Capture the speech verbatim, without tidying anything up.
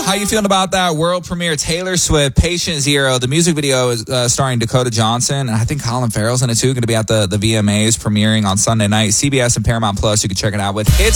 How you feeling about that world premiere? Taylor Swift, Patient Zero. The music video is uh, starring Dakota Johnson, and I think Colin Farrell's in it too. Going to be at the, the V M As premiering on Sunday night. C B S and Paramount Plus. You can check it out with Hits.